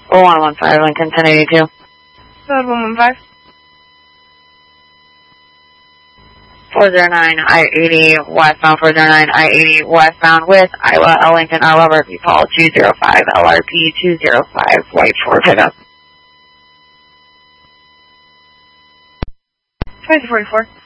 115 Lincoln 1082. Code 115. 409 I-80 westbound, 409 I-80 westbound with Iowa L. Lincoln, Iowa, Berkeley, Paul 205 LRP 205 white for pickup. 2244.